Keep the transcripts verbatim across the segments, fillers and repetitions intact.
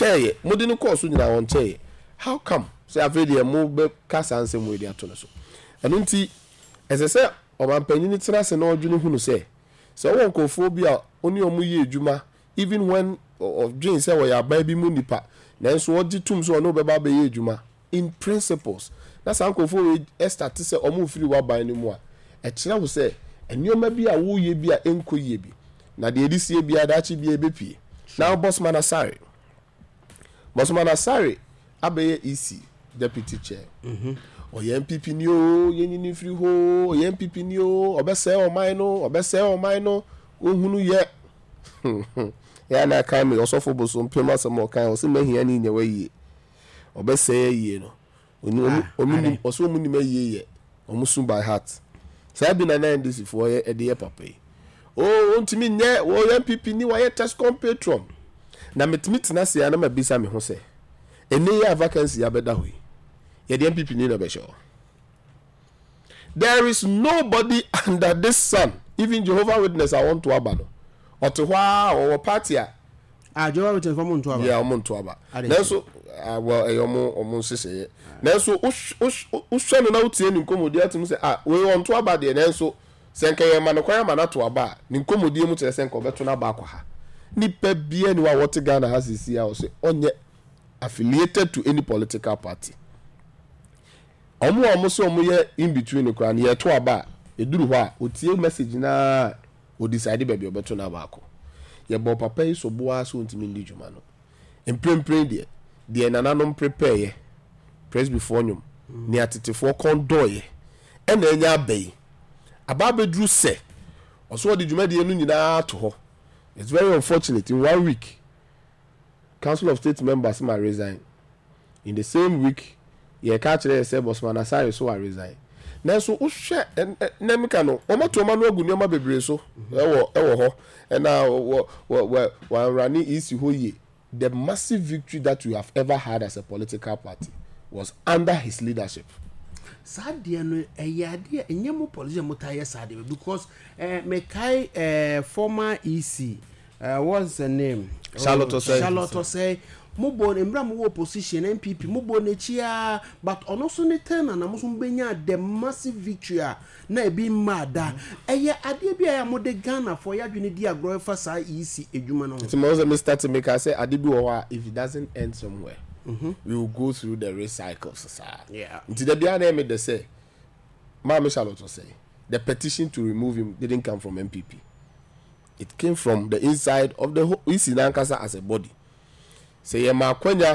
chair modern course nyina won chair how come say afedi mo be kasa ansem we dia to no so eno nti ese se omanpanyin tira se na odwene hunu se se won kofo bi a oni omu ye adwuma even when of dream say we ya ba bi mu nipa nanso odi tum so no be ba be ye adwuma in principles na san kofo we start say omu free wa ban ni mu a e kire wo se enioma bi a wo ye bi a enko ye bi na de edisie bi a dachi bi ebepie now Bossman Asare Bossman Asare abeye E C deputy chair mhm oye M P P ni o yenini free ho oye M P P ni o obese o man no obese o man no ohunu ye ya na kan me osofo boso mpema samo kan o se mahia ni nyewa yie obese yie no oni oni oso mu ni mahie ye omusu by heart say bi na na ndisi fo ye e de papa yi oh ontimi nye wo M P P ni wa ye Tescom patron na metimi tena se na mabisa me ho se ene ya vacancy ya beda hoyi ye de M P P ni na be sure there is nobody under this sun even Jehovah Witness I want to abano oto hwa o party a ah Jehovah Witness for monto aba yeah o monto aba nanso well e omo omo sese nanso o hwe no na utie ni nkomodi atum se ah we want to aba de nanso senka ye ma no kwaya ma na to aba ni nkomodi mu tere senka obeto na ba kwa ha nipa bia ni wa wote Ghana has isi a o se onye affiliated to any political party omo omo so omo ye in between no kran ye to aba eduru ho a otie message na o decide baby obeto na ba ko ye bo papa yi so boa so ntimi ndi djuma no emprempren de de nananom prepare ye press before nyum ni atetefo kondo ye e na enya abai aba bedru se oso de djuma de enu nyina to ho. It's very unfortunate in one week Council of State members might resign in the same week ye catch there say Bossman Asare so resign na so o hwe na meka no o mato ma no agu ni o ma bebre so ewo ewo ho na wo wo wo rani isi ho ye the massive victory that we have ever had as a political party was under his leadership. Sadia no eyade enyemo politician mutaye sadia because eh mekai eh former E C uh, what's the name Charlotte Osei Charlotte Osei mobo embra mo opposition M P P mobo nechia but onoso ne ten na mo so benya the massive victory na e bi mada eye ade bia ya mo de Ghana for ya dwene di agro fa sa E C edwuma no so mo say start to make I say ade bi wo ha if it doesn't end somewhere mm-hmm. we will go through the recycles sir. Yeah. Until the bia na me dey say Mama Charlotte say the petition to remove him didn't come from M P P. It came from the inside of the E C Nankasa as a body. Say yeah, ma kwanya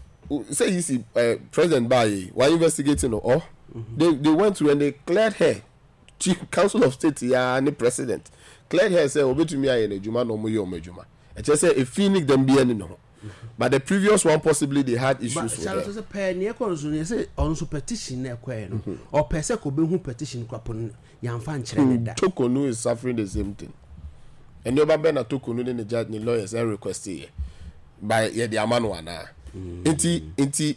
say E C uh, President Baye why investigating or mm-hmm. they they went through and they cleared her. Chief Council of State ya ni president cleared her say obetumi aye na adwuma no mo ye omadwuma. E che say e phoenix dem bia ni no. But the previous one possibly they had issues but, with Charlotte them. But Charlotte say penny e say on so petition na kwa no or pese ko be hu petition kwapo ya mfa nkyere ne da. Tokonu is suffering the same thing. And you ba na Tokonu ni judge ni lawyers are requesting by ye the amano ana. Enti enti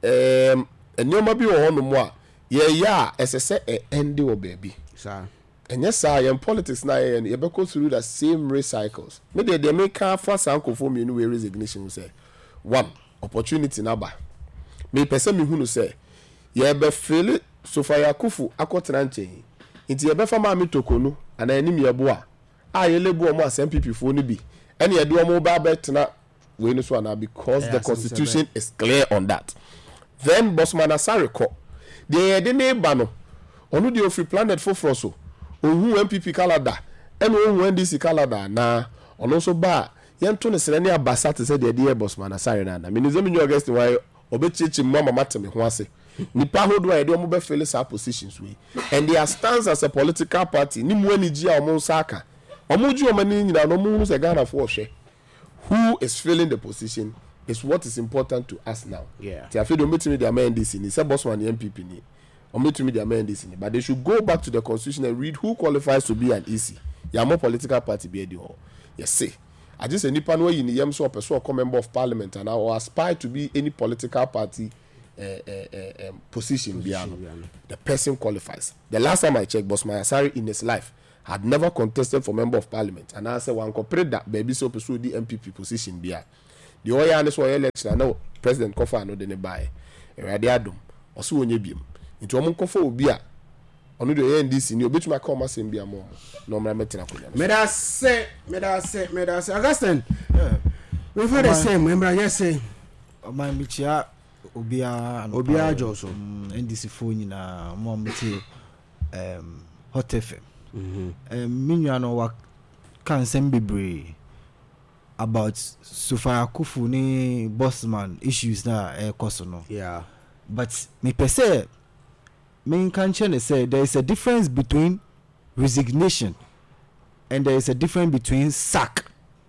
um enoma bi wo hono mo a ye ya esese e endi wo baby. Sir. And yes sir, in politics na ye ye be go through the same recycles. Me dey dey make for sanko for me no we resignation say. One, opportunity na ba. Me pese me hunu say ye be feel so far Yakufu akotena nchen. Nti ye be fa ma me Tokonu ana anim ye bo a a ye lebu omo as M P P fo no bi. Ene ye do omo ba betena we no so na because yeah, the constitution is clear on that. Then Bossman Asare ko. De ye de ne ba no. Onu de ofri planet for so. Ohu M P P Canada. Eno ohu N D C Canada na ono so ba yento ne sene ne abasa te se de de Bossman Asare na na. Me nizemi nyo August why obechichi mama mateme ho ase. Nipa hodo e de omo be fill sa positions we. And their stance as a political party ni mu anigi a omo saka. Omo ju omo ni nyina no mu se Ghana for hwe. Who is filling the position is what is important to us now. Yeah. Ti afi do metimi de N D C ni se Bossman ni M P P ni. Ometumi de N D C ni. But they should go back to the constitution and read who qualifies to be an E C. Ya more political party be edi ho. Yes say. I just any pan wey ni yem so person or member of parliament and or aspire to be any political party uh, uh, uh, um, position, position biano. Biano. The person qualifies. The last time I checked, Bossman Asare in his life had never contested for member of parliament and I said one corporate that baby so pursue the M P P position bia. the oya and so election no president kofa no de ne buy erade adom oso wonye biem nti omo kofa obi a ono de N D C ni obetuma ka o masem bia mo no mra metina ko me da se me da se me da se Augustine we for the same we mra yes say my michia obia obia joso N D C fo nyina mo meti um Hot F M mhm um minua no wa kan sem bebre about Sofa Akufu ni Bossman issues na e koso no yeah but me per se me can say there is a difference between resignation and there is a difference between sack.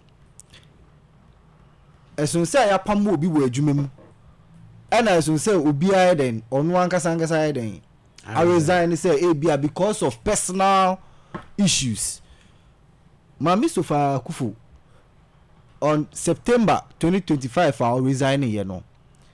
As soon say ya pamu obi wo adwuma mu and as soon say obi a den onu ankasa ankasa den I resign say e bia because of personal issues. Mami Sofa Akufu on September twenty twenty-five I resign here no.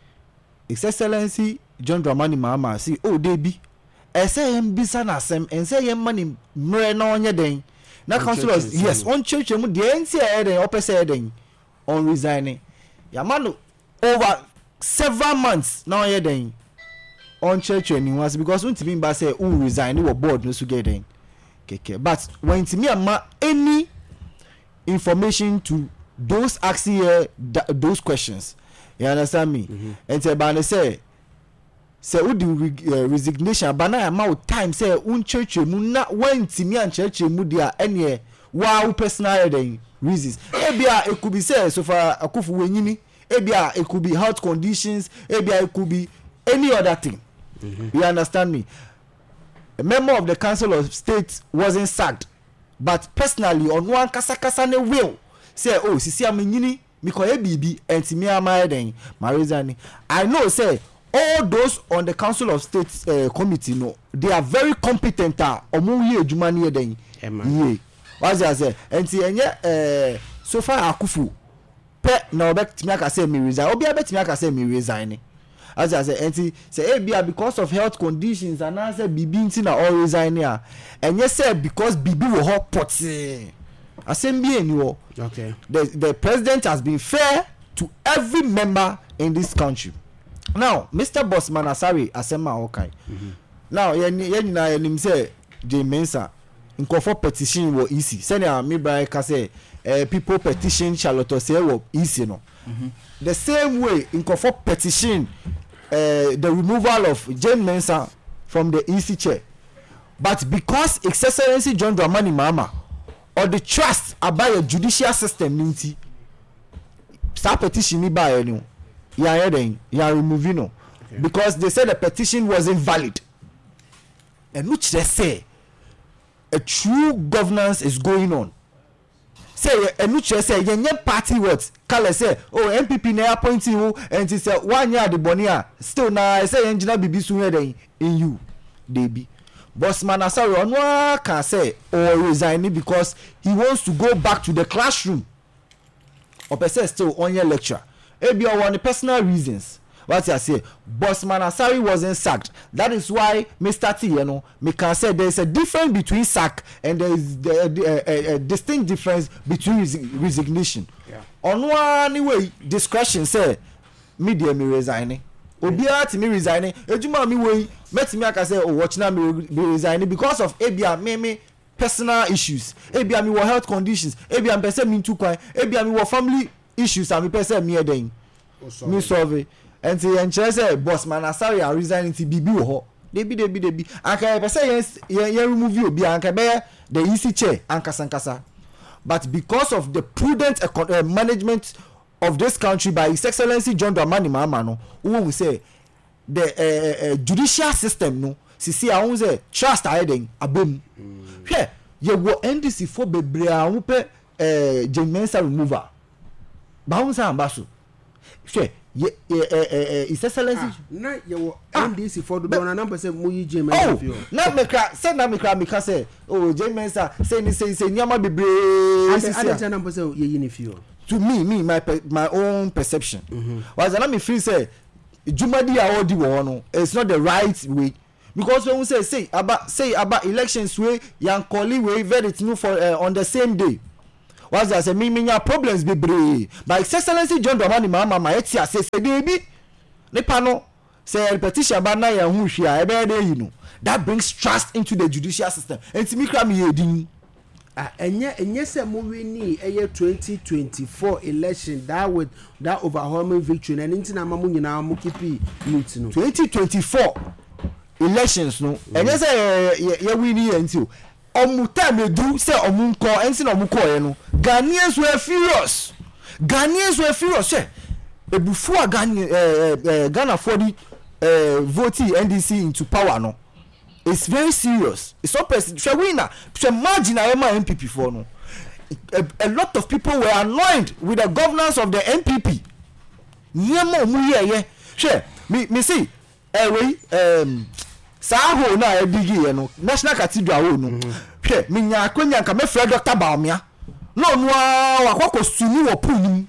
His Excellency John Dramani Mahama see oh dey bi e say him bisa na asem en say him money mre na onye den na councilors yes on church mu de enti e den opese den on resigning yamano over several months na onye den on church any was because untimi ba say who resign we board no so get den keke but when timi ama any information to those asking here those questions you understand me mm-hmm. And say ba say say who the uh, resignation ba na ma time say un church mu na when timi an church mu dia ene wa personal den reasons ebia it could be say Sofa Akufu wenyini ebia it could be health conditions ebia it could be any other thing mm-hmm. You understand me a member of the council of state wasn't sacked but personally on one kasa kasa ne will say oh sisi amenyini mi ko e bibi entimi ama den marizani I know say all those on the council of state uh, committee no they are very competent ah omo ye adwuma ne den ye what's I say enti enye eh Sofa Akufu pe na obetimi aka say me resign obi abetimi aka say me resign as I say enti say e bia because of health conditions and I say bibi nti na all resign here enye say because bibi wo hot pot assembly anymore. Okay. The the president has been fair to every member in this country. Now, Mister Bossman Asari Asema Okai. Mm-hmm. Now, yen yen na yen say J Mensa nkofo petition wo easy. Send ya me bra ka say eh people petition Charlotte say wo easy no. Mm-hmm. The same way nkofo petition uh, the removal of J Mensa from the E C chair. But because His Excellency John Dramani Mahama or the trust about a judicial system ninti start petition ni by any ya heading ya removing no because they said the petition was invalid and which they say a true governance is going on say and which they say yenye party what kale say oh M P P na appoint you and say one year the bonia still na say engineer bibi so heading in you they be Bossman Asari onwa can say or resigning because he wants to go back to the classroom or person still on your lecture maybe on the personal reasons what I say Bossman Asari wasn't sacked that is why Mister T you know me can say there is a difference between sack and there is a, a, a, a distinct difference between resi- resignation yeah. On one way discretion say media me resigning obiara ti me resigning ejuma mi wey metimi aka say oh watch na me resigning because of ebia me me personal issues ebia me wo health conditions ebia me person me too kwan ebia me wo family issues and me person me eden me solve and say enche say Bossman Asari are resigning ti bibi wo ho debi debi debi aka person yen yen remove obi aka be the E C chair ankasa ankasa but because of the prudent uh, management of this country by His Excellency John Dramani Mahama no who will say the uh, uh, judicial system no sisi a won say trust aiden abem hwe ye wo N D C for bebre a wo pe eh Mensa remover ba won say ambaso hwe ye eh His Excellency na ye wo N D C for do na number say mo yi J Mensa fio na me kra say na me kra me ka say oh J Mensa say ni say say nyama bebre sisi a ade number say ye yi ni fio to me me my my own perception mm-hmm. Was let me feel say jumadi awodi wo no it's not the right way because when we say say about say about elections way yan calling way verdict no for uh, on the same day was I say me me nya problems bebree but His Excellency John Dramani Mahama ma eti ase se dey bi nipa no say repetition ba na ya hu hwe a e be dey you know that brings trust into the judicial system enti mi kra me yedin ah enye enye se mo we ni eye twenty twenty-four election that with that overwhelming victory na nti na mamu nyina mo kipi youth no twenty twenty-four elections no enye se ye win ni enti o omu time edu se omu nko ensi na omu ko ye no Ghanaians were furious Ghanaians were furious say ebufu a Ghana eh, eh, Ghana for the uh, voting N D C into power no it's very serious it's not person shall we na shall margin I am M P P for no a, a lot of people were annoyed with the governance of the N P P nyemo mu ye ye share me me see eh we um saho na e digi ye no National Cathedral ho no hwe me nya akonya nka me frɛ Doctor Baomia no no akwa sunu wo punim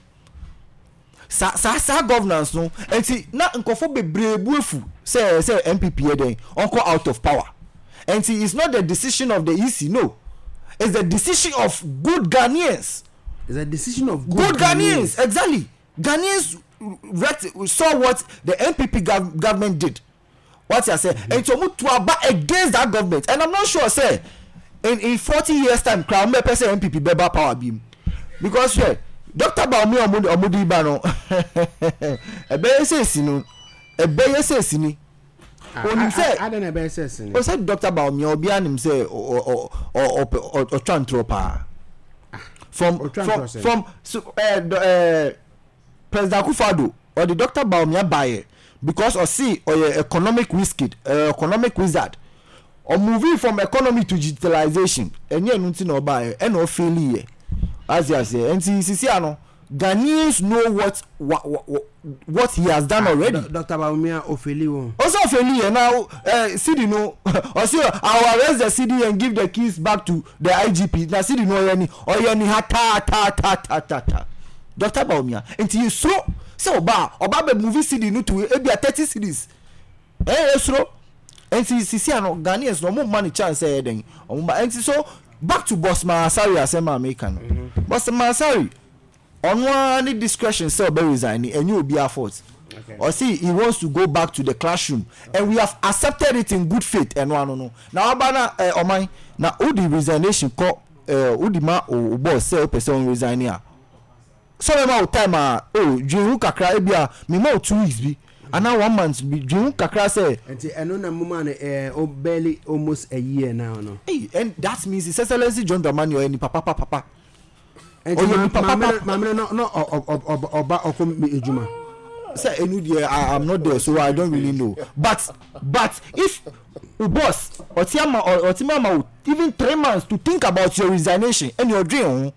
sa sa sa governance no enti na nkofo bebrebu efu say say M P P e den onko out of power enti it's not the decision of the E C no it's the decision of good Ghanaians it's a decision of good, good Ghanaians. Ghanaians exactly Ghanaians read, saw what the N P P gov- government did what I say mm-hmm. enti omu to aba against that government and I'm not sure say in in forty years time crown me person M P P beba power beam because yeah Doctor Baomia omudi omudi ba no ebe yesesi no ebe yesesi ni oni say I don't ebe yesesi ni o say Doctor Baomia obi anim say o o o o trantropa from from from so uh, uh, President Akufo-Addo or the Doctor Baomia buy because or see or economic wizard uh, economic wizard or moving from economy to digitalization enye nti na buy e no fail here as you say and see see ano Ghanaians know what what, what what he has done already. Doctor Baumia Ofeli won also Ofeli now uh, C D no also our arrest the C D and give the keys back to the I G P na C D no yani or yani ta ta ta ta ta ta Doctor Baumia until you so so oba oba be movie C D no to e be thirty cities eh esro and see see ano Ghanaians no more money chance eh den and so back to Boss Masari asema American mm-hmm. Boss Masari on one discretion say be resign and you will be at fault okay. Or see he wants to go back to the classroom okay. And we have accepted it in good faith and one no now abana eh oman na who the resignation call eh who the ma o boss say person resign here so me ma time ah oh dwin kakra e bia me ma two weeks bi and now one month be dwin kakra say enti eno na muma na eh o barely almost a year now no hey and that means His Excellency John Dramani or any papa papa papa enti mama mama no no oba okom ejuma say enu there I am not there so I don't really know but but if boss otiama or otimama even three months to think about your resignation and your dream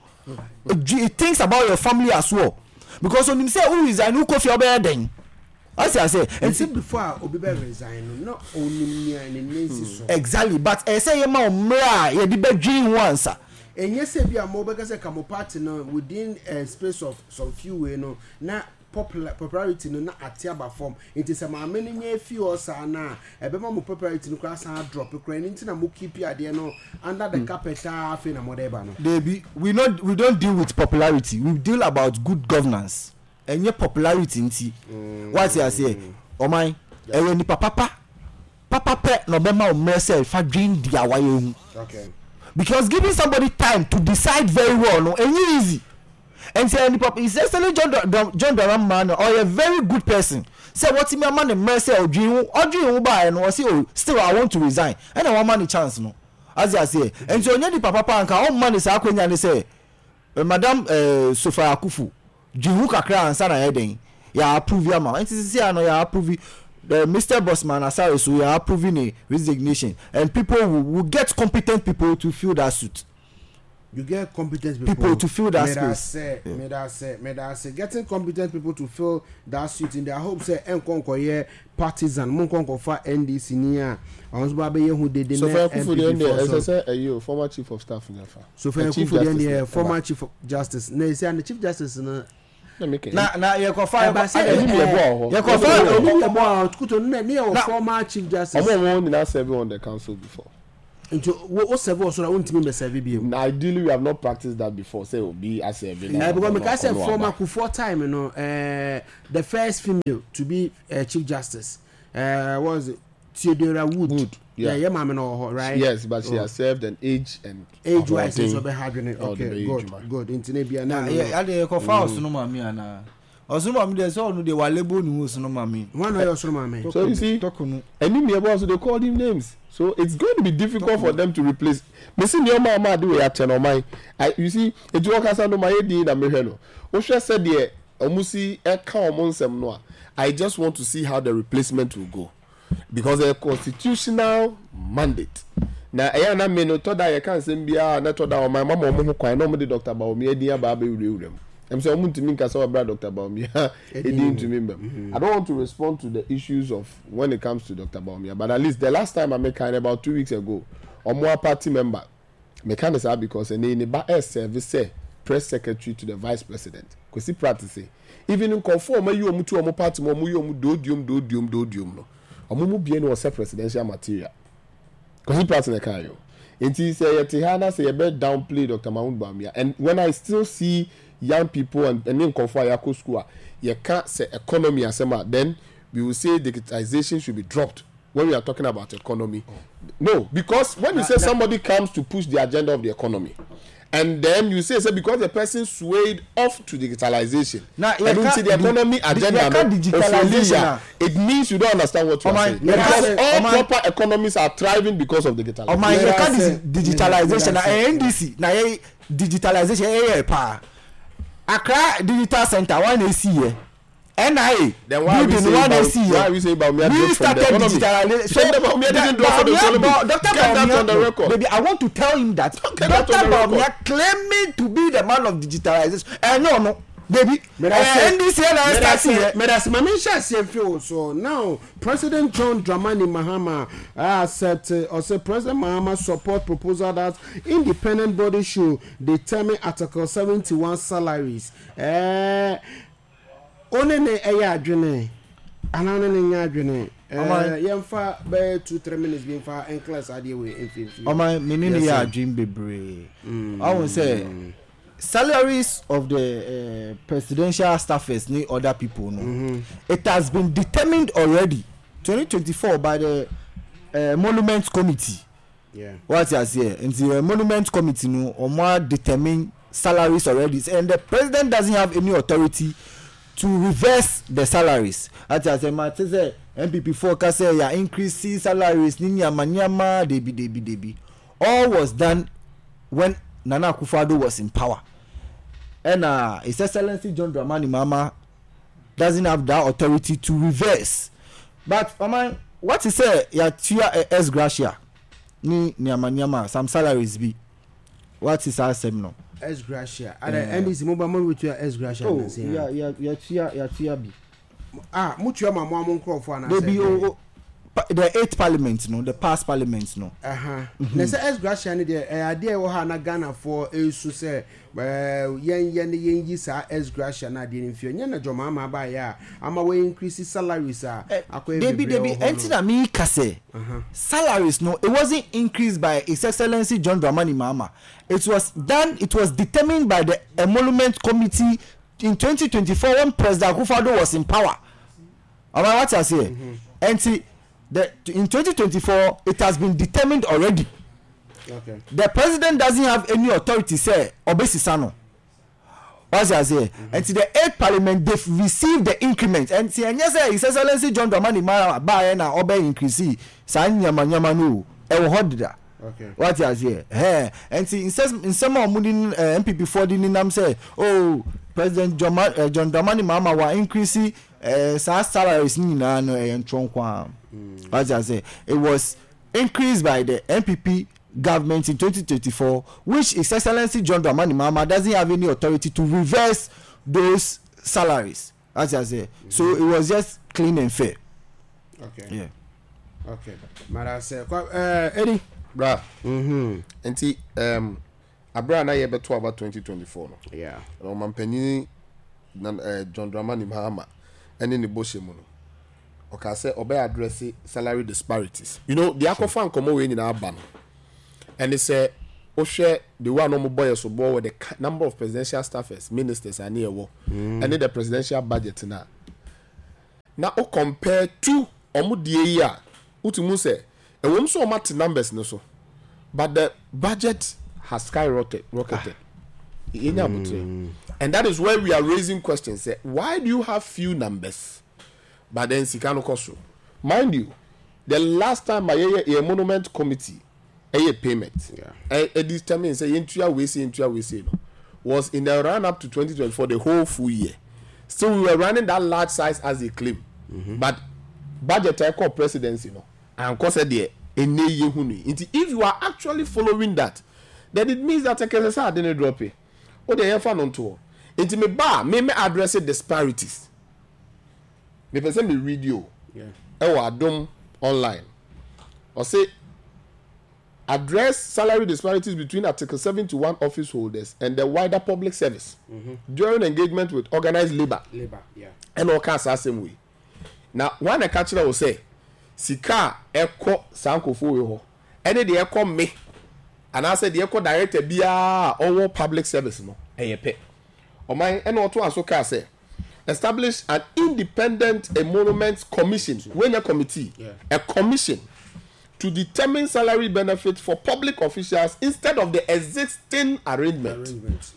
it thinks about your family as well because when him say who resign who kofi obe den as I say and see before obi be resign no onim nia ne nensi so exactly but I say ma omra ye di be dream once enye se bia mo be kase kamo party no within a space of some few way no na popular popularity no na atiaba form it is a maame ne nya fi o sa na ebe ma mo popularity no class and drop kra ni ntina mo keep ade no under the mm. carpet afi na mo deba no they be we not we don't deal with popularity we deal about good governance enye popularity nti mm. What you say o man ewe ni papa papa papa pe no be ma o merse fa dream dia waye hu okay because giving somebody time to decide very well no enye easy and say any papa is actually John John Dramani man or a very good person say what me man the mercy or dream or dream buy no say oh still I want to resign and I want money chance no as I say and so onye the papa pa nka all money say akwenya ne say madam eh Sofa Akufu dream kakra ansa na heden ya approve ya ma and say say no ya approve the Mister Bossman Asare so we are approving a resignation and people will, will get competent people to fill that suit. You get competent people, people to fill that may space. Say, yeah. May that say, may that say, getting competent people to fill that suit in their hope say enkonko ye partisan, monkonko fa N D C niya. Once babe ye who did the so for Akufu the end as say you former chief of staff in Yafa. So for Akufu the end former chief of justice. No say and the chief justice na na na ye ko fa ba say ye bo ye ko fa oni ye bo kuto na ne former chief justice. Omo won na serve on the council before. Into what serve also won't me serve be. Ideally, we have not practiced that before. Say will be as a Yeah, because I said former Kufuor time, you know, uh, the first female to be uh, Chief Justice uh, was Theodora Wood. Wood. Yeah, yeah, mama, no, right? Yes, but she oh. has served an age and age wise, so be having it. Okay, good, good. Into be na. Yeah, I dey confirm so no mami ana. Osun mami dey so no dey walebo ni so no mami. One way osun mami. So you see, any me about so they call them names. So it's going to be difficult for them to replace. Me see your mama do ya channel my. I you see, e do kasa no my di na me hwe no. O hwe said there omusi e ka omonsem no. I just want to see how the replacement will go. Because a constitutional mandate. Na eya na me no to da ye kan sem bia na to da o my mama omo ho kwan na omo de Doctor Baomi edi aba ba ewurewurem. Em say omo ntimi nka so bra Doctor Baomi edi ntimi mbem. I don't want to respond to the issues of when it comes to Doctor Baomi, but at least the last time I make kind about two weeks ago, omo party member me kan say because ene ne ba service say press secretary to the vice president. Kwesi practice even in conform you omo to omo party mo you omo dodium dodium dodium no. Omumu bie no was presidential material. Because he part in the car. And he say Tihana say a bit downplay Doctor Mahmoud Bawumia. And when I still see young people and and then confer Yako school, you can't say economy as then we will say digitization should be dropped when we are talking about economy. Oh. No, because when you uh, say somebody comes to push the agenda of the economy, and then you say, say because the person swayed off to digitalization. Now, I don't see the economy di- agenda. No, digitalization. It means you don't understand what you're saying. Because say, all my, proper economies are thriving because of digitalization. Oh my, you can't digitalization. Now, N D C, now digitalization. Eh, pa. Accra Digital Center, one A C here. N I A. Then why we say about, why we say about me? We started digitalization. So about me didn't drop for the economy. Doctor Bawumia, baby, I want to tell him that Doctor Bawumia claiming to be the man of digitalization. Eh, no, no, baby. N D C and I start here. Medasi, my main share same feel. So now, President John Dramani Mahama uh, said, uh, or said President Mahama support proposal that independent body should determine Article seventy-one salaries. Uh, Only ne eya adwene anane ne nya adwene eh yemfa be two three minutes bi mfa en class ade we enfifi o my menini ya adwene bebre I won't say salaries of the uh, presidential staffers ni other people no mm-hmm. It has been determined already twenty twenty-four by the uh, Monument Committee. Yeah, what you say in the uh, Monument Committee no or more determine salaries already, and the president doesn't have any authority to reverse the salaries. As I say, say M P P four can say ya increase salaries ni nyama nyama debi debi debi. All was done when Nana Akufo-Addo was in power, and uh, His Excellency John Dramani Mahama doesn't have that authority to reverse. But um, what he say ya tia S gracia ni nyama nyama some salaries be. What is our same no? S gracia. Are N D C mobile money with your S gracia? Oh, yeah, yeah, yeah, yeah, yeah, yeah, be. Ah, much your mama won't call for an answer. Maybe oh, the eighth parliament, no, the past parliament, no. Uh huh. Let's say S gracia and the idea we have na Ghana for a so say, well, yen yen yen yi sa S gracia na di in fear. Yen na mama ba ya. Ama we increase salaries ah. Debi debi. Enti me kase. Salaries no, it wasn't increased by His Excellency John Dramani Mahama. It was done. It was determined by the Emolument Committee in twenty twenty-four when President Akufo-Addo was in power. Am I what I say? Mm-hmm. And see, the in twenty twenty-four it has been determined already. Okay. The president doesn't have any authority. Say obesisano. What I say? Mm-hmm. And see, the eighth parliament they've received the increment. And see, and yes, His Excellency John Dramani Mahama buy na obe increase. Sa nyama nyama no. E wo hodida. Okay. What you say? Hey, and see, in some in some of uh, M P P four didn't nam say, oh, President John uh, John Dramani Mahama wa increase uh, salaries ni na no e ntron kwa. What you say? It was increased by the M P P government in twenty twenty-four, which His Excellency John Dramani Mahama doesn't have any authority to reverse those salaries. What you say? Mm-hmm. So it was just clean and fair. Okay. Yeah. Okay. Mara say, uh, Eddie. Bra. Mhm. Enti um abra na ye beto about twenty twenty-four no. Yeah. No mampani na uh, John Dramani Mahama ene ne boshe mu no. Oka say obe address salary disparities. You know, the akofa nkomo we nyina aba no. and it's a oh share the one no boy so boy with the number of presidential staffers ministers are near war mm. and the presidential budget now now o compare to omu die ya utumu say e won so mat numbers no so but the budget has skyrocketed rocketed ah. mm. and that is where we are raising questions say why do you have few numbers but then sikano koso mind you the last time my a monument committee a payment yeah a determine say intua we say intua we say no was in the run up to twenty twenty-four the whole full year so we were running that large size as a claim mm-hmm. but budget echo presidency no and cause there ene ye hu ni if you are actually following that then it means that ekese didn't drop it o dey fan on to it me ba me me address disparities me person me video yeah e wa adom online or say address salary disparities between Article seventy-one office holders and the wider public service mm-hmm. during engagement with organized labor. Labor, yeah. And all kinds of same way. Now, one a catcher will say, Sika eko sanko for you, and the echo me, and I said the echo director be all public service no, and you pay. Or my and what to also can say, establish an independent emoluments commission, when a committee, yeah. a commission. To determine salary benefits for public officials instead of the existing arrangement. arrangement.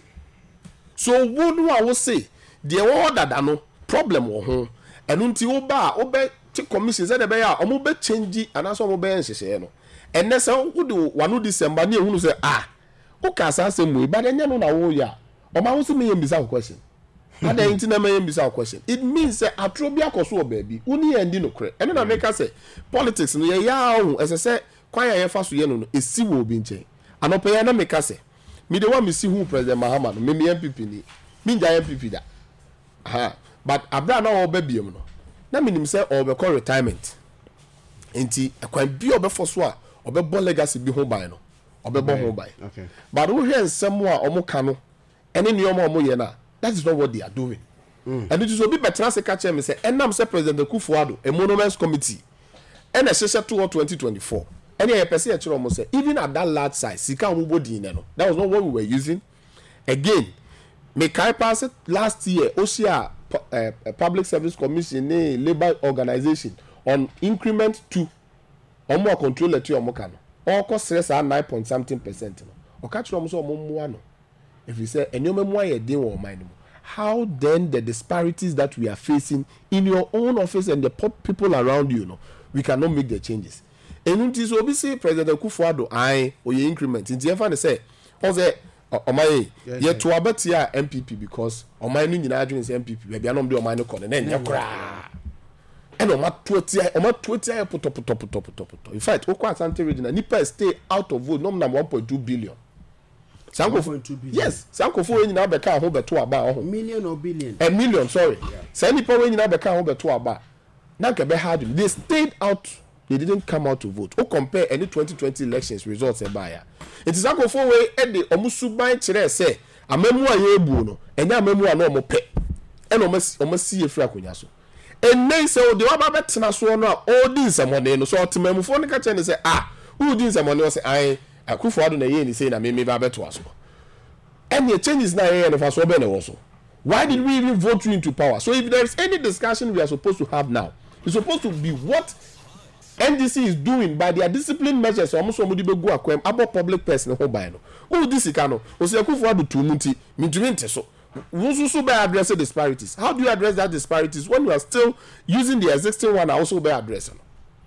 So, what do I will say? The order that no problem or home, and until Oba, Oba, take commissions at the Bay, or Mobe change and also Mobe and and that's how would do one of December near who say, ah, okay, same way, but then you know, yeah, or my also me bizarre question. And the internet may bizarre question. It means that a trobia koso baby, uni and dino cre. And then I make us say politics no ya as I say, quite a fast no is si will be change. And no pay na make us say. Me the one me see who President Mahama, me me M P P ni. Me ja M P P da. Aha. But abra na obe biem no. Na me nim say obe call retirement. Enti akwan bi obe for so a obe bo legacy bi ho ban no. Obe bo ho ban. Okay. But wo hwe nsem a omo ka no. Ene ni omo omo ye na. That is not what they are doing. Mm. And it is a bit better as a catcher me say, and I'm say President Kufuor, a monuments committee, and a session to twenty twenty-four. And a person actually almost say, even at that large size, Sika Mubodi no. That was not what we were using. Again, me kai pass it last year, O C R uh, Public Service Commission, a labor organization on increment two, or more control to your mokano. All cost less are nine point something percent. Or catch almost or more. If you say, and you may deal mind, how then the disparities that we are facing in your own office and the people around you, know, we cannot make the changes. And it is obviously President Kufuor, I or your increment. In the end, they say, or say, oh my, yet to about here M P P because on my new Nigerian is M P P, maybe I don't do my no con and then you cry. And on my twenty, on my twenty, I put up, put up, put up, put up. In fact, Okwa Asante region, Nipa stay out of vote, number one point two billion. Sanko yes, Sanko for any now become home to about million or billion. A million, sorry. Send people when you now become home to about. Now can be hard. They stayed out, they didn't come out to vote. Or compare any twenty twenty elections results a buyer. It is Sanko for way at the Omusubai Chere say, a memoir ye buono, and now memoir no more pay. And almost almost see a fracunaso. And they say, oh, the Abba so now all these are money, so to Memophonic and say, ah, who did some money? Say, I. Akufuor na ye ni say na me me ba beto aso. And the changes na here and for be also. Why did we even vote you into power? So if there is any discussion we are supposed to have now, it's supposed to be what N D C is doing by their discipline measures. Almost somebody be go akwem about public person ho ban no. Who this ikano? O say Akufuor do tumunti, mitumi so. We also be address disparities. How do you address that disparities when you are still using the existing one also be addressing?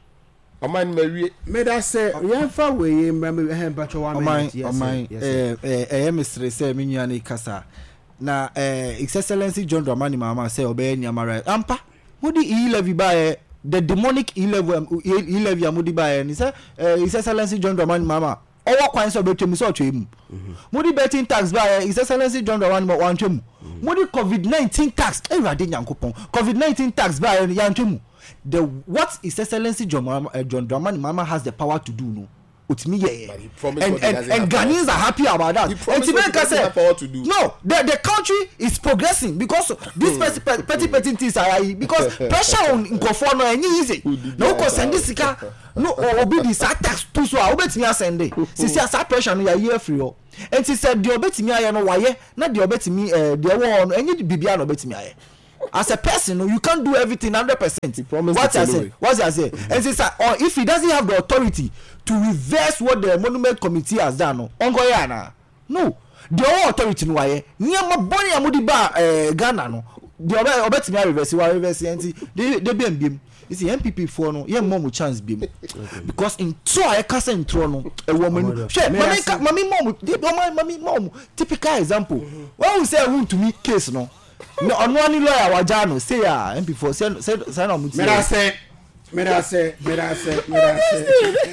Oman Mary made us say Yanfa way in Bacho one minute. Oman eh eh Mister say Minyani Kasa. Na eh His Excellency John Dramani Mama say obey Nyamara. Ampa Mudi e levy by the demonic e levy e levy Mudi by and he say His Excellency John Dramani Mama. All kinds of betting so to him. Mudi betting tax by His Excellency John Dramani one to Mudi COVID nineteen tax. Eh radin yankopon. COVID nineteen tax by Yantumu. The what His Excellency John uh, John Dramani Mama has the power to do no. otimi ye But he promised and what he and, doesn't and have Ghanaians are happy about that. He promised And what he Timeka doesn't said, have power to do. no, the the country is progressing because these petty petty petty petty things are because pressure on nkofo no any easy. No ko send sika no obi di sa tax to so a obetimi asende. Sisi asa pressure no ya year free o. And she said the obetimi aye no waye na the obetimi eh the one any bibia no obetimi aye. As a person, you can't do everything one hundred percent. He promised what I say? What I say? And she said, or if he doesn't have the authority to reverse what the monument committee has done, no, ongoyana. No, the whole authority no why. Niyama boni amudi ba eh, Ghana no. The obe obetimi a reverse, wa reverse anti. They they be mbiem. You see M P P for no, yeah more chance biem. Because in two I can't say in two no. A woman. Shey, mami mami mom, mami mom. Typical example. When we say who to me case no. No, on one lawyer wajano say ah M P four say say say no muti. Me da say, me da say, me da say, me da say.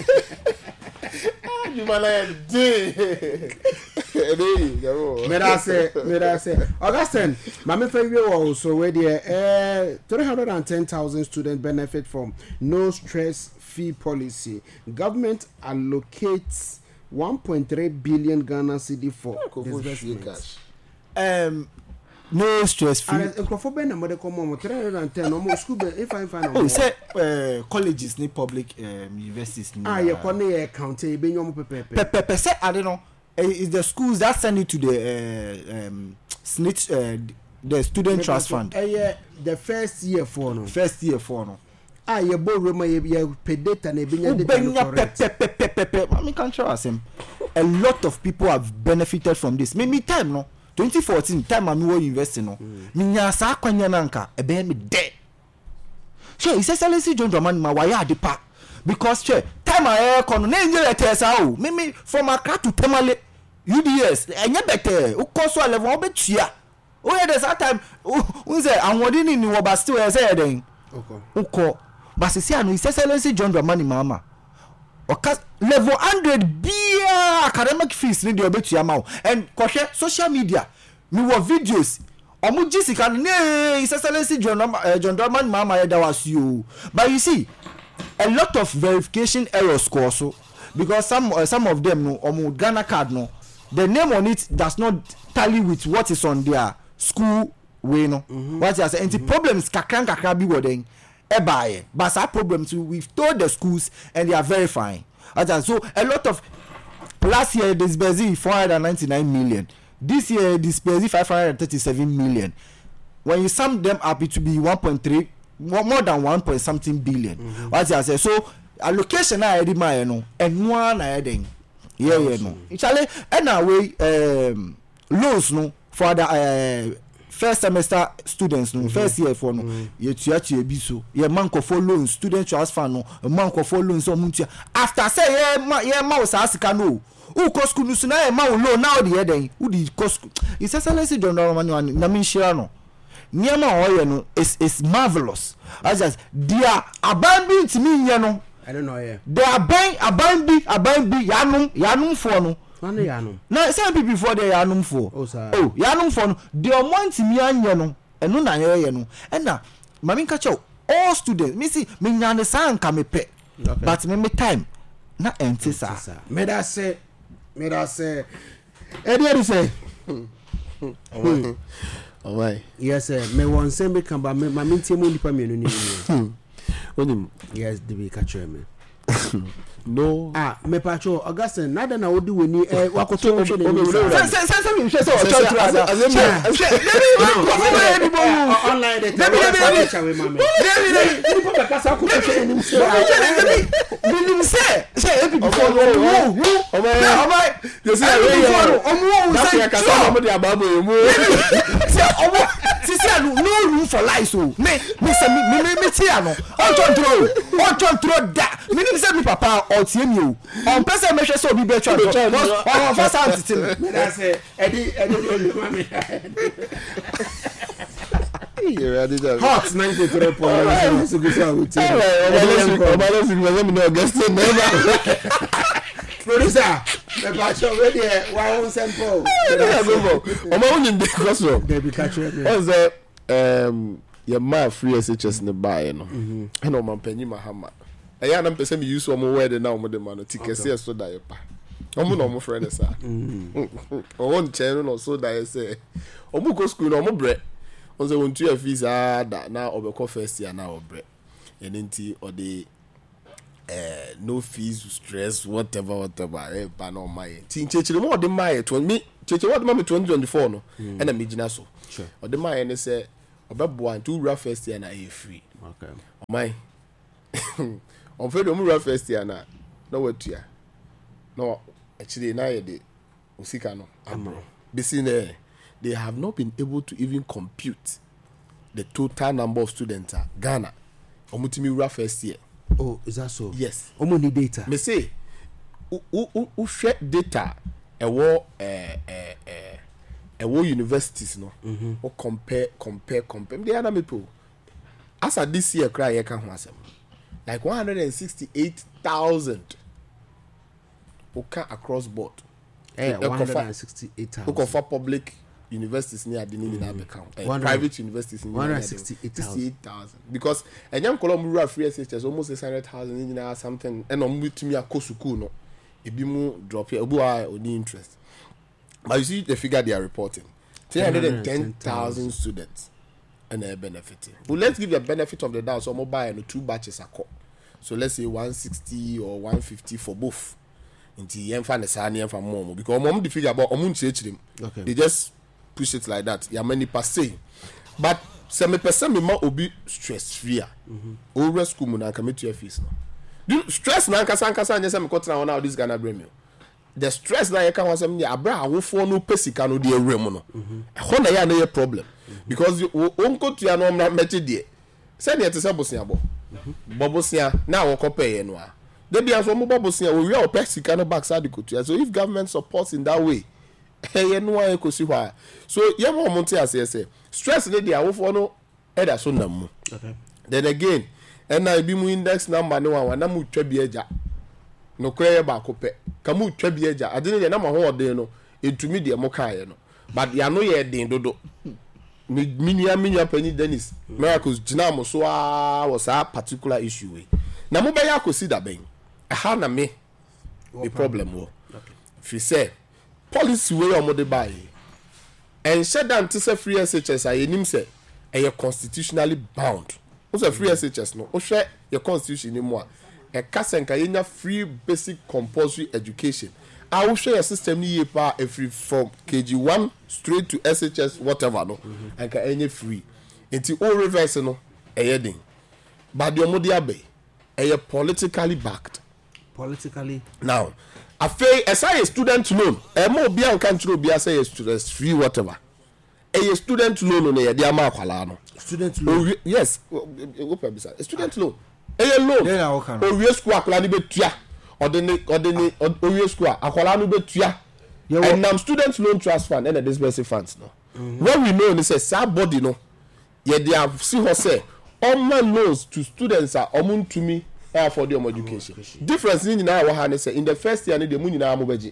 You man like day. Me da say, me da say. Augustine, mama fe we also where there eh three hundred ten thousand students benefit from no stress fee policy. Government allocates one point three billion Ghana cedi for disbursement. Um no stress free. And nkofo ben na mo de come on three hundred ten no mo school be if I find. Oh, say uh, colleges ni public um, universities ni. Ah, ye ko na ye count e be nyom pepepe. Pepepe say I don't know. Is the schools that send it to the uh, um snitch uh, the student trust fund. Eh yeah, the first year for no. First year for no. Ah, ye bo rema ye ye pay data na be nya data. Pepepe. I can't trust him. A lot of people have benefited from this. Me me time no. twenty fourteen time I'm in university no me nya sa kwanya nanka e be me de she is excellency John Dramani ma why adepa because che time I kon na enye letters o me me from Accra to Tamale U D S enye better o course level o betua o hear the time o say anwodi ni ni wo ba still e say den okay uko but say anu is excellency John Dramani mama oka level one hundred bia academic fees ni de obetua ma and kohwe social media me wo videos omu jisika ne is excellency John uh, John Dramani mama ya da was you but you see a lot of verification errors also because some uh, some of them no omu Ghana card no the name on it does not tally with what is on their school way no mm-hmm. What you say and the mm-hmm. problems kakran kakra bi wo den e buy but our problems we've told the schools and they are verifying. So a lot of last year disbursed four hundred ninety-nine million. This year disbursed five hundred thirty-seven million. When you sum them up, it will be one point three, more, more than one point something billion. Mm-hmm. What I say? So allocation I had in my no, and one I had in. Yeah, yeah, no. It's actually and away um loans no for the uh, first semester students no mm-hmm. first year for no mm-hmm. ye tuachi ebiso ye manko for loans student trust fund no manko for loans o muntia after say ye ma ye ma usasika no u ko school nusu na ye ma loan now the eden u di ko school is excellency John Dramani na min shira no niema o ye no is is marvelous as just dia aban bi ntimi ye no I don't know yeah they aban aban bi aban bi yanum yanum for no None yanum. Na some people before they yanum for. Oh sir. Oh, yanum for no. The amount me anya no. Eno na ye no. And na mami ka cho all students. Me see me nya ne san ka me pe. But me me time na enti sa. Me da say me da say. E dey say. Oh why? Yes sir. Me won say me kan ba me mami tie mo nipa me no ni. Onim. Yes, the be catch me. No. Ah, me pacho Augustine nada na odi weni eh wakoto o hwe ni. Say say say me hwe say o church rather. Online dey tell chawe mama. Ni po ka sa ko hwe ni se. Bilim say say e people for no. O my o my. You see o omo o say ka sa mo dey ababo emu. Say omo sisi anu no room for lies o. Me me say me me me tia no. O control. O control da. Me ni say me papa o tie mi o. On person me hwe say obi be twa. O for sound titim. Me da say edi edi mama. Hot ninety-three point nine. So go say we tell. Obalo sing me no Augustine never. Producer, the pacho we there one sample. Omo unim dey cause o. Dey be catch me. What's that um your ma free S H S ne buy no. And o man panyi Mahama. I am person me use one word now more the man ticket say so that you pa. Omo no mo friend say. Mhm. O won chen no so that you say. Omo go school no mo bre. On say won two fees ah da na obekọ first year na obre. Enenti or the eh no fees stress whatever whatever eh ba no my. Tin chechire mo de my twenty me chechire what me twenty twenty-four no. E na me gina so. Sure. Or the my ne say obebo two ra first year na e free. Okay. My on fait de mu first year na no wetua no actually na ye de usika no amro bisine they have not been able to even compute the total number of students at Ghana omutimi ura first year. Oh, is that so? Yes. Omo need data. Me say u u u share data ewo eh eh eh ewo universities no mm-hmm. or compare compare compare they are na people as at this year cry can ho asem like one hundred sixty-eight thousand okay across board. Eh, one hundred sixty-eight thousand. Okay for public universities near the need na account. Private universities near one hundred sixty-eight thousand because enyam kolom rural free S H S almost six hundred thousand in something and on betimi akosuku no ebi mu drop here obu a oni interest. But you see the figure they are reporting. three hundred ten thousand students and they are benefiting. But let's give you a benefit of the doubt. So mobile and two batches are caught. So let's say one sixty or one fifty for both. Into yen fan the sani yen fan more because mom the figure about omun chechrim. Okay. They just push it like that. Ya many per se. But seven percent me ma obi stress free. Mhm. Over school mo na commit your fees no. Do stress na nkasa nkasa anya say me kotra wona this Ghana bring me. The stress na ye kan wasem ya abra awofo no pesika no de awrem no. Ho na ya na ye problem. Because onko tua no mra meti de. Say na te say bosia bo. Bobosia na wo kopay ye no a. They be as one bobosia we we pesika no backside the kotua. So if government supports in that way, eh no e ko si hwa. So ye mo monte as say stress dey there awofo no e da so nam mu. Okay. Then again, and na bi mu index number no one na mu twa bi agya. No kure ba ko pe. Ka mu twa bi agya. Ade ne na ma ho odin no entumi de mo kae no. But ya no ye den dodo. Minia minia penny Dennis miracles jinamo so ah was a particular issue we. Na mo be ya kosi da ben. Ha na me the problem wo. Okay. If you say policy way o mo de buy and said that to say free S H S I enim say e constitutionally bound. O say free S H S no o hwe your constitution ni mo a e ka senka yenya free basic compulsory education. I will share a system ni pa every from K G one straight to S H S whatever no mm-hmm. and can any free until all reverse no a heading but the omodi abe a politically backed politically now I feel as I a student loan a more be an country be as a student free whatever a student loan on a dia ma kwala no student loan oh, yes a student loan a loan o we school akwala ni betua ordinary ordinary owe school akwala no betua and nam student loan trust fund and the disbursement funds no mm-hmm. What we know is say sa body no ye they have see how say all man loans to students are omun to me for the education difference ni na wa ha say in the first year ni de mu nyina mo beji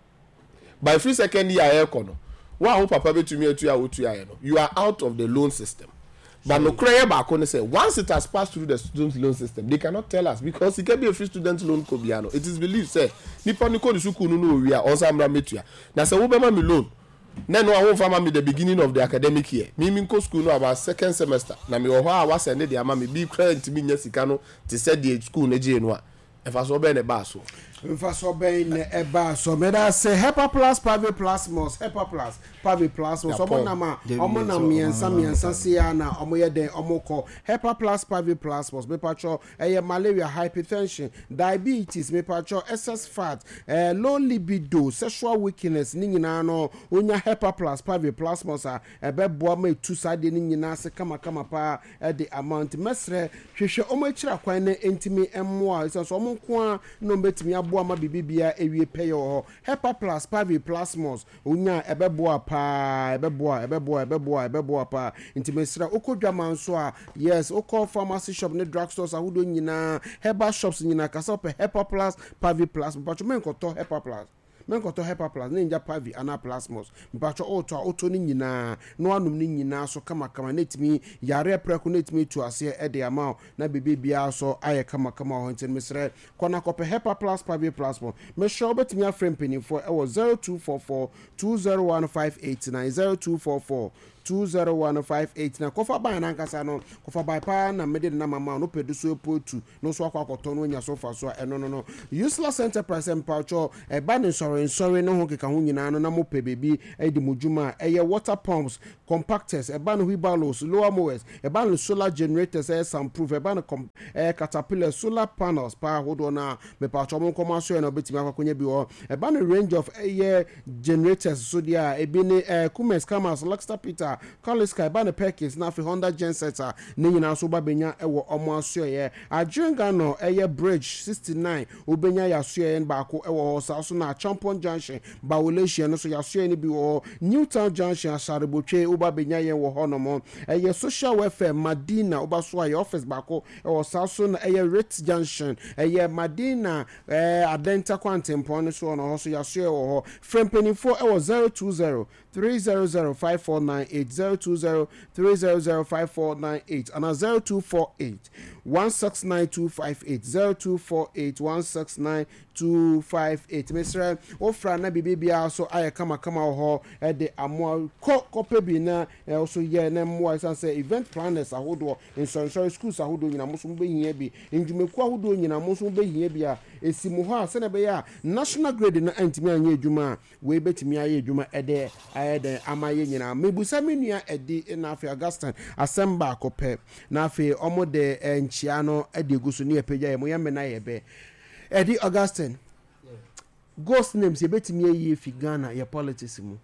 by free second year e ko no wa ho papa betumi atu ya otu ya no you are out of the loan system. But no clear back on say once it has passed through the student loan system, they cannot tell us because it can be a free student loan kobiano. It is believed say nipa ni ko suku no no we are also amra metua. Na say wo be ma me loan. Na no awon fama me the beginning of the academic year. Me me ko school no about second semester. Na me ho a wa send the ama me bi credit mi nya sika no te say the school na je no a. E fa so be ne ba so. E fa so be ne e ba so me da say Hepa Plus Private Plus Mos Hepa Plus Private Plus Mos omo na ma omo na miensa miensa sia na omo ye den omo ko Hepa Plus Private Plus Mos me patcho eh malaria hypertension diabetes me patcho excess fat eh low libido sexual weakness ni nyina no onya Hepa Plus Private Plus Mos a e be boa ma tu sade ni nyina se kama kama pa e the amount mesre hwehwe omo akira kwan na entimi emmoa so omo nko a no betimi aboa ma bibibia ewie pay ho Hepa Plus Private Plus Mos onya e be boa pa e be boa e be boa e be boa e be boa pa intimesra okodwa nso a yes okọ pharmacy shop ne drug stores ahudo nyina herbal shops nyina kasa pe Hepa Plus Private Plus but men ko to Hepa Plus men koto Hepa Plus na nja pavi ana plasmos mpacho auto auto ni nyina no anum ni nyina so kama kama netimi yare preko netimi tu ase e de ama na bebe bia so aye kama kama ho ntin mesre kona kope Hepa Plus pavi plasmos me show betimi afrem penifo e wo zero two four four two zero one five eight nine zero two four four two zero one five eight na kofa ban na nkasa no kofa ban pa na mede na mama no pedu so potu no so akwa akoto no nya so fa so e no no no useless enterprise empaucho e ba ne sorry sorry no ho keka ho nyina no na mo pe bebi e di mojuma e ye water pumps compactors e ba no wheelbarrows lower mowers e ba no solar generators e some proof e ba no e caterpillar solar panels pa hodo na me paucho mo komaso e no betimi akwakonya bi ho e ba no range of e ye generators so dia e bi ne Cummins Camas Luxter Peter Collins Sky ban the Perkins na fi Honda Gensetter ne nyina so ba benya e wo omo aso ye Adrenga no eye bridge sixty-nine obenya ya so ye ba ko e wo sa so na Champion Junction Bawolation no so ya so ye ni bi wo Newtown Junction Asharebotwe oba benya ye wo ho no mo eye social welfare Madina oba so ya office ba ko e wo sa so na eye Ritz Junction eye Madina eh Adenta Quantum no so no so ya so ye wo ho Frempeni four e wo zero two zero three zero zero five four nine eight zero two zero three zero zero five four nine eight and a zero two four eight one six nine two five eight zero two four eight one six nine two five eight Mister Ofra na bibia so aye kama kama ho e de amo ko kope bi na also ye na mo san say event planners ahodo in sorry schools ahodo nyina mo so be hia bi ndwumeku ahodo nyina mo so be hia bi a esimu ho a se na be ya national grade na antimi anya edwuma we betimi aye edwuma e de aye de amaye nyina mebusa menua e de na afi Augustine asemba akope na afi omo de enchia no e de gusu ne epeja ye mo ye me na ye be Eddie Augustine, yeah. Ghost names you bet me ye fi Ghana your politics mu.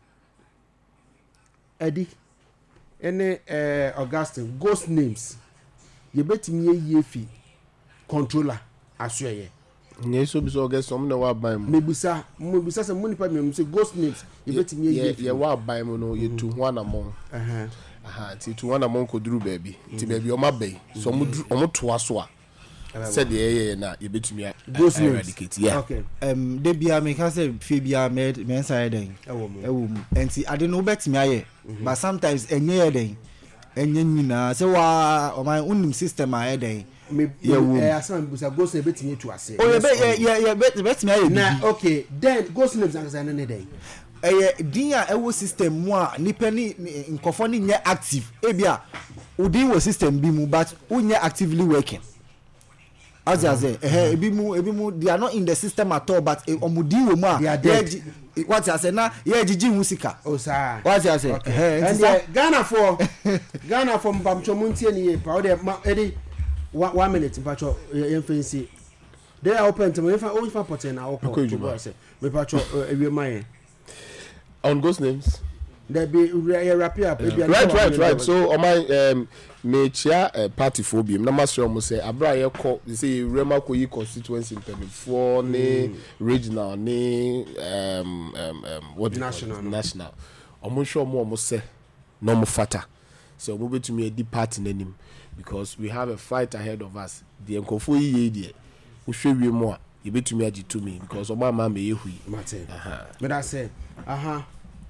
Eddie, any uh, Augustine ghost names you bet me ye fi controller aswe ye. Nye so bi so get some na wa ban mu. Mebusa, mebusa se money pa me say ghost names you bet me ye ye wa ban mu no ye tu ho anamon. Aha. Aha, ti tu ho anamon ko duru baby. Ti baby o ma bai. So mo mo to aso a. Said yeah na you betumi eradicate yeah okay um de bia me ka say fe bia me me inside den ewo mu ewo mu enti ade no betumi aye but sometimes enye den enye nyina say wa o my unim system aye den me eh asem busa ghost na betumi tu ase oh ye be ye ye betumi aye na okay then ghost names ansa na ne den eh din a ewo system mu a nipa ni nkofo ni nye active e bia udin wo system bi mu but unye actively working as I say eh ebi mu ebi mu they are not in the system at all but omudi wo mu a what I say na ye jiji hu sika o sa what I say eh and Ghana for Ghana for mpamcho muntie ni pa o de edi one minute mpamcho ye fancy they are open to me if I only for poten na okọ to say me mpamcho ewie man on ghost names there be wrap up right right right so on my um me chia uh, party phobium na masro mo say abra ye call say rema ko yi constituency for ne regional ne um um um what national national omo show mo mo say no mo fata so mo betumi e di party nanim because we have a fight ahead of us the enkofo yi ye wo hwewie mo a ye betumi agi to me because omo ama me yehui mate aha but I say aha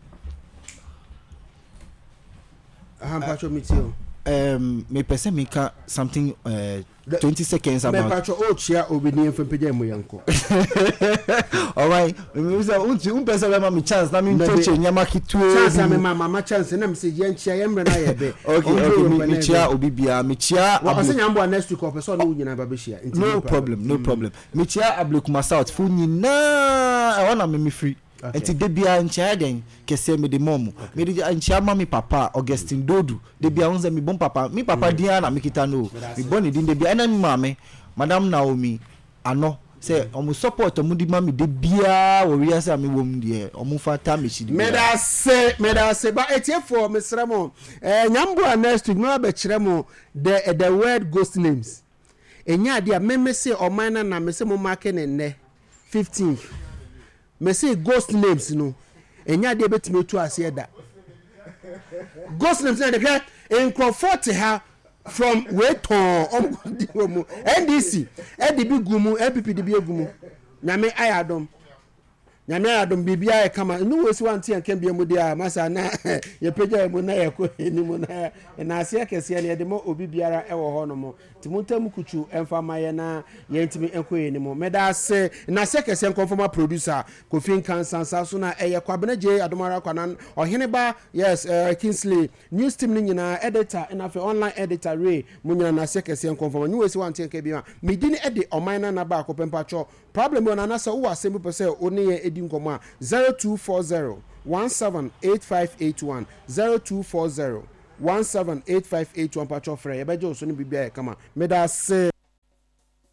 aha pacho mitio um me person me ka something uh twenty seconds about me pacho o chia obini enfempeja mu yanko all right me say unti un person be ma me chance na me ntoche nyama kitue chance me ma mama chance na me say ye nchia ye mre na ye be okay okay me chia obi bia me chia wa say nyambo next week o person no nyina ba be shia no problem no problem me chia ablekuma south fu nyina I wanna me me free enti de bia nchia den kese me de mom me de nchia mami papa Augustine Dodu de bia unze mi bon papa mi papa dia na me kita no mi bon din de bia na mi mame madam Naomi ano say omu support omu di mami de bia wo wi asa mi wom de omu fata me chi de me da se me da se ba etiefo me sremo eh nyambo next week no be kiremo the the word ghost names enya dia me me say o man na me say mo mark ne ne fifteenth me say ghost names no enya de betime tu ase da ghost names na de hwe en comfort ha from weton om N D C E D B gumu N P P D B gumu nyame ayadom nyame adom bibia e kama no wesi wante en kan bia mu dia masa na ye pagya mu na ye ko ni mu na na ase akese ne de mo obi biara e wo ho no mo timuntam kuchu emfa maye na ye ntimi enko ni mo meda se na ase akese konfoma producer Kofi Kansansa so na eye kwabena je adomara kwanan ohene ba yes uh, Kingsley news team ni nyina editor na fe online editor Ray mu nyina na ase akese konfoma ni wesi wante en kan bia medini e de omana na ba akopempa cho problem on anasa wo asem pe se oni ye edi nkomo a zero two four zero one seven eight five eight one zero two four zero one seven eight five eight one pacho frɛ ye beje so ni bibia e kama meda se